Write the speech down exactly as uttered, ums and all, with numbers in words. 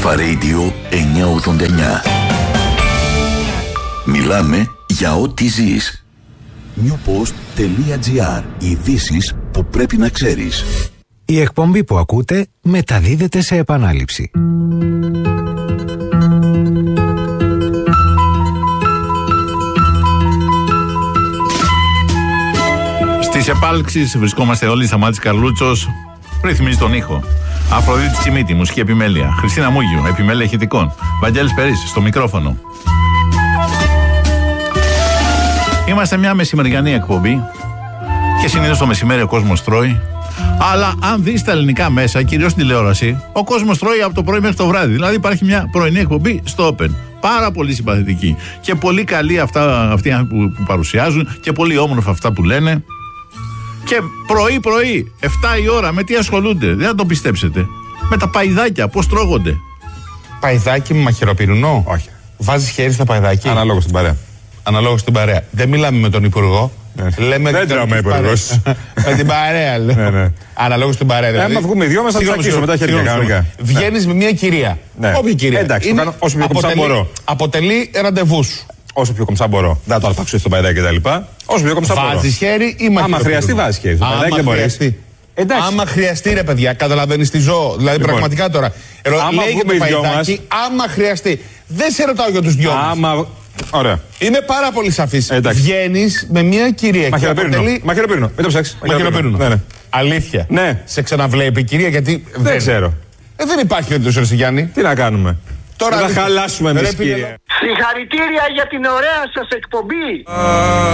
Αλφα Radio εννιακόσια ογδόντα εννιά. Μιλάμε για ό,τι ζεις. newpost.gr. Ειδήσεις που πρέπει να ξέρεις. Η εκπομπή που ακούτε μεταδίδεται σε επανάληψη. Στις επάλξεις βρισκόμαστε όλοι. Σταμάτης Καρλούτσος ρυθμίζει τον ήχο. Αφροδίτη Τσιμίτη, μουσική επιμέλεια. Χριστίνα Μούγιου, επιμέλεια ηχητικών. Βαγγέλης Περής, στο μικρόφωνο. Είμαστε μια μεσημεριανή εκπομπή και συνήθως το μεσημέρι ο κόσμος τρώει. Αλλά αν δεις τα ελληνικά μέσα, κυρίως στην τηλεόραση, ο κόσμος τρώει από το πρωί μέχρι το βράδυ. Δηλαδή υπάρχει μια πρωινή εκπομπή στο Open. Πάρα πολύ συμπαθητική. Και πολύ καλή αυτά, αυτοί που, που παρουσιάζουν και πολύ όμορφα αυτά που λένε. Και πρωί-πρωί, εφτά η ώρα, με τι ασχολούνται, δεν θα το πιστέψετε. Με τα παϊδάκια, πώς τρώγονται. Παϊδάκι με μαχαιροπυρουνό. Όχι. Βάζεις χέρι στο παϊδάκι. Αναλόγως στην παρέα. Αναλόγως στην παρέα. Δεν μιλάμε με τον υπουργό. Ναι. Λέμε δεν τρώμε υπουργός. Με την παρέα, λέω. Ναι, ναι. Αναλόγως στην παρέα. Δηλαδή. Άμα βγούμε οι δυο μας θα τσακίσουμε με τα χέρια κανονικά. Βγαίνεις με μια κυρία. Ναι. Όποια κυρία. Εντάξει, είναι, όσο πιο κομψά μπορώ. Αποτελεί ραντεβού σου. Όσο πιο κομψά μπορώ. Δεν θα το αρπάξω στο παϊδάκι κτλ. Όσο πιο κομψά μπορώ. Βάζεις χέρι ή μαχαιροπυρουνό. Άμα χρειαστεί, βάζεις χέρι. Στο παϊδάκι δεν μπορείς. Εντάξει. Άμα χρειαστεί, ρε παιδιά, καταλαβαίνεις τι ζω. Δηλαδή, λοιπόν, πραγματικά τώρα. Άμα λέει για το παϊδάκι, άμα χρειαστεί. Δεν σε ρωτάω για τους δυο μας. Άμα... Ωραία. Είμαι πάρα πολύ σαφής. Βγαίνεις με μια κυρία. Μαχαιροπύρινο. Αποτελεί... Μαχαιροπύρινο. Μην το ψάξεις. Μαχαιροπύρινο. Ναι, ναι. Αλήθεια. Ναι. Σε ξαναβλέπει η κυρία γιατί. Δεν, δεν ξέρω. Ε, δεν υπάρχει περίπτωση, ρε Γιάννη. Τι να κάνουμε. Τώρα θα χαλάσουμε εμείς, κύριε. Συγχαρητήρια για την ωραία σας εκπομπή.